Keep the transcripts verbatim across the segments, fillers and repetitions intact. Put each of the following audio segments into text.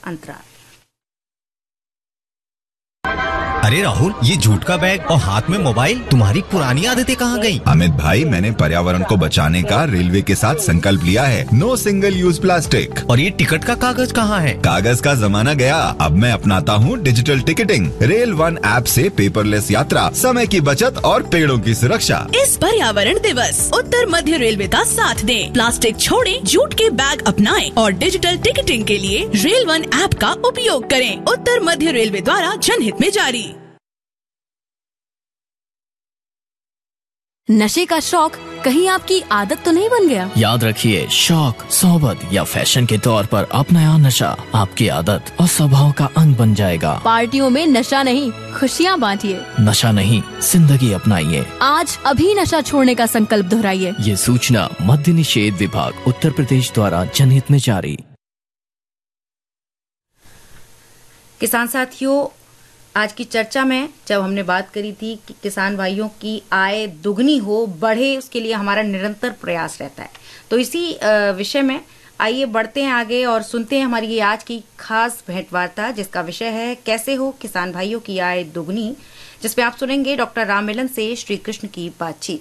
अंतराल। अरे राहुल, ये जूट का बैग और हाथ में मोबाइल, तुम्हारी पुरानी आदतें कहाँ गई? अमित भाई, मैंने पर्यावरण को बचाने का रेलवे के साथ संकल्प लिया है। No single use plastic. और ये टिकट का कागज कहाँ है? कागज का जमाना गया, अब मैं अपनाता हूँ digital ticketing. Rail one app से पेपरलेस यात्रा, समय की बचत और पेड़ों की सुरक्षा। इस पर्यावरण दिवस उत्तर मध्य रेलवे का साथ दें, प्लास्टिक छोड़ें, जूट के बैग अपनाएं और डिजिटल टिकटिंग के लिए रेल वन ऐप का उपयोग करें। उत्तर मध्य रेलवे द्वारा जनहित में जारी। नशे का शौक कहीं आपकी आदत तो नहीं बन गया? याद रखिए, शौक, सोबत या फैशन के तौर पर अब नया नशा आपकी आदत और स्वभाव का अंग बन जाएगा। पार्टियों में नशा नहीं, खुशियाँ बांटिए। नशा नहीं, जिंदगी अपनाइए। आज अभी नशा छोड़ने का संकल्प दोहराइए। ये सूचना मद्य निषेध विभाग उत्तर प्रदेश द्वारा जनहित में जारी। किसान साथियों, आज की चर्चा में जब हमने बात करी थी कि किसान भाइयों की आय दुगनी हो, बढ़े, उसके लिए हमारा निरंतर प्रयास रहता है, तो इसी विषय में आइए बढ़ते हैं आगे और सुनते हैं हमारी ये आज की खास भेंटवार्ता, जिसका विषय है कैसे हो किसान भाइयों की आय दुगनी, जिसमें आप सुनेंगे डॉक्टर राम मिलन से श्री कृष्ण की बातचीत।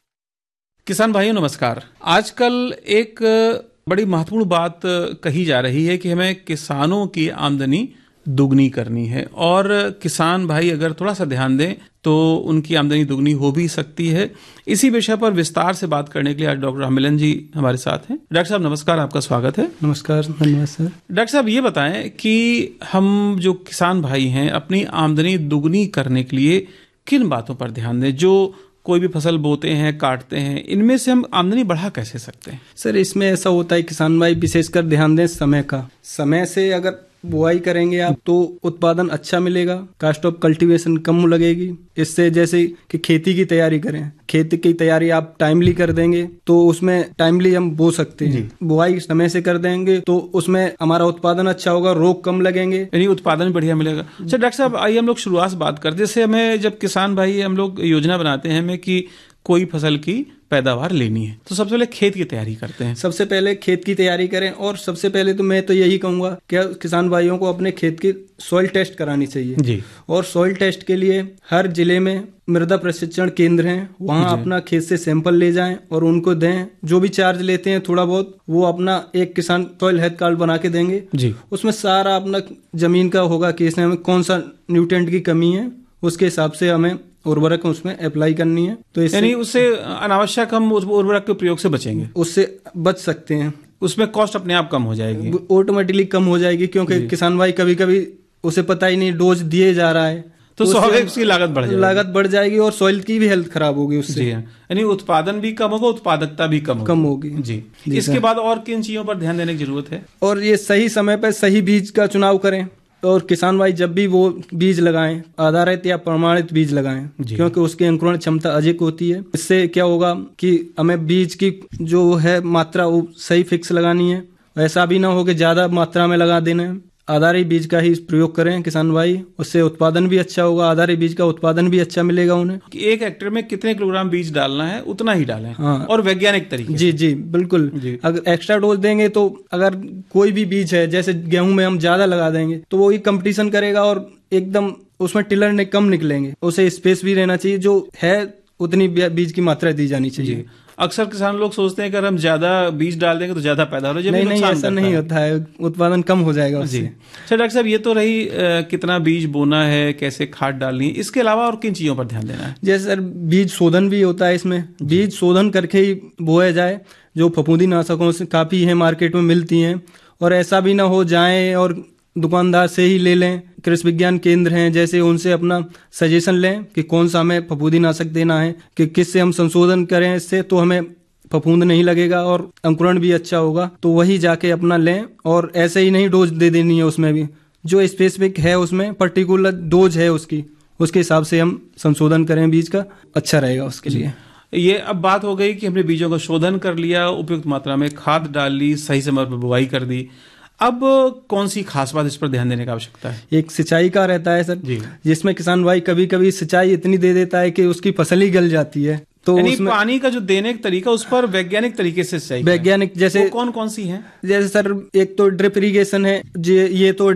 किसान भाइयों नमस्कार। आजकल एक बड़ी महत्वपूर्ण बात कही जा रही है कि हमें किसानों की आमदनी दुगनी करनी है, और किसान भाई अगर थोड़ा सा ध्यान दें तो उनकी आमदनी दुगनी हो भी सकती है। इसी विषय पर विस्तार से बात करने के लिए आज डॉक्टर राममिलन जी हमारे साथ हैं। डॉक्टर साहब नमस्कार, आपका स्वागत है। नमस्कार, धन्यवाद सर। डॉक्टर साहब ये बताएं कि हम जो किसान भाई हैं अपनी आमदनी दुगनी करने के लिए किन बातों पर ध्यान दें? जो कोई भी फसल बोते हैं, काटते हैं, इनमें से हम आमदनी बढ़ा कैसे सकते हैं? सर, इसमें ऐसा होता है किसान भाई विशेषकर ध्यान दें समय का। समय से अगर बुआई करेंगे आप तो उत्पादन अच्छा मिलेगा, कास्ट ऑफ कल्टीवेशन कम लगेगी। इससे जैसे कि खेती की तैयारी करें, खेती की तैयारी आप टाइमली कर देंगे तो उसमें टाइमली हम बो सकते हैं। बुआई समय से कर देंगे तो उसमें हमारा उत्पादन अच्छा होगा, रोग कम लगेंगे, यानी उत्पादन बढ़िया मिलेगा। अच्छा डॉक्टर साहब, आइए हम लोग शुरुआत से बात करते हैं। जैसे हमें जब किसान भाई हम लोग योजना बनाते हैं हमें कि कोई फसल की पैदावार लेनी है, तो सबसे पहले खेत की तैयारी करते हैं। सबसे पहले खेत की तैयारी करें, और सबसे पहले तो मैं तो यही कहूंगा कि किसान भाइयों को अपने खेत की सॉइल टेस्ट करानी चाहिए जी। और सॉइल टेस्ट के लिए हर जिले में मृदा प्रशिक्षण केंद्र हैं, वहां अपना खेत से सैंपल ले जाएं और उनको दें। जो भी चार्ज लेते हैं थोड़ा बहुत, वो अपना एक किसान सॉइल हेल्थ कार्ड बना के देंगे जी। उसमें सारा अपना जमीन का होगा कि इसमें हमें कौन सा न्यूट्रिएंट की कमी है, उसके हिसाब से हमें उर्वरक उसमें अप्लाई करनी है। तो यानी उससे अनावश्यक हम उस उर्वरक के प्रयोग से बचेंगे, उससे बच सकते हैं। उसमें कॉस्ट अपने आप कम हो जाएगी, ऑटोमेटिकली कम हो जाएगी, क्योंकि किसान भाई कभी कभी उसे पता ही नहीं डोज दिए जा रहा है, तो स्वाभाविक उसकी लागत बढ़ जाएगी लागत बढ़ जाएगी और सॉइल की भी हेल्थ खराब होगी उससे। यानी उत्पादन भी कम होगा, उत्पादकता भी कम कम होगी जी, जी। इसके बाद और किन चीजों पर ध्यान देने की जरूरत है? और ये सही समय पर सही बीज का चुनाव करें, और किसान भाई जब भी वो बीज लगाएं आधारित या प्रमाणित बीज लगाएं, क्योंकि उसकी अंकुरण क्षमता अधिक होती है। इससे क्या होगा कि हमें बीज की जो है मात्रा वो सही फिक्स लगानी है, ऐसा भी ना हो कि ज्यादा मात्रा में लगा देना है। आधारित बीज का ही प्रयोग करें किसान भाई, उससे उत्पादन भी अच्छा होगा, आधारित बीज का उत्पादन भी अच्छा मिलेगा उन्हें। एक हेक्टेयर में कितने किलोग्राम बीज डालना है उतना ही डालें। हाँ। और वैज्ञानिक तरीके जी जी बिल्कुल जी। अगर एक्स्ट्रा डोज देंगे तो अगर कोई भी बीज है, जैसे गेहूं में हम ज्यादा लगा देंगे तो वो ही कंपटीशन करेगा और एकदम उसमें टिलर ने कम निकलेंगे। उसे स्पेस भी रहना चाहिए, जो है उतनी बीज की मात्रा दी जानी चाहिए। अक्सर किसान लोग सोचते हैं कि अगर हम ज्यादा बीज डाल देंगे तो ज्यादा पैदा हो जाएगा, नहीं नहीं ऐसा नहीं होता है, उत्पादन कम हो जाएगा उससे। अच्छा डॉक्टर साहब, ये तो रही आ, कितना बीज बोना है, कैसे खाद डालनी है, इसके अलावा और किन चीजों पर ध्यान देना है? जैसे सर बीज शोधन भी होता है, इसमें बीज शोधन करके ही बोया जाए, जो फफूंदी नाशकों से काफी है मार्केट में मिलती हैं, और ऐसा भी ना हो जाए और दुकानदार से ही ले लें। कृषि विज्ञान केंद्र हैं जैसे, उनसे अपना सजेशन लें कि कौन सा हमें फफूंदी नाशक देना है, कि किससे हम संशोधन करें, इससे तो हमें फफूंद नहीं लगेगा और अंकुरण भी अच्छा होगा, तो वही जाके अपना लें। और ऐसे ही नहीं डोज दे देनी है, उसमें भी जो स्पेसिफिक है उसमें पर्टिकुलर डोज है उसकी, उसके हिसाब से हम संशोधन करें बीज का, अच्छा रहेगा उसके लिए। ये अब बात हो गई कि हमने बीजों का शोधन कर लिया, उपयुक्त मात्रा में खाद डाल ली, सही समय पर बुवाई कर दी। अब कौन सी खास बात इस पर ध्यान देने की आवश्यकता है? एक सिंचाई का रहता है सर जी, जिसमें किसान भाई कभी कभी सिंचाई इतनी दे देता है कि उसकी फसल ही गल जाती है। तो उसमें पानी का जो देने का तरीका, उस पर वैज्ञानिक तरीके से सिंचाई, वैज्ञानिक जैसे कौन कौन सी है? जैसे सर एक तो ड्रिप इरिगेशन है, ये तो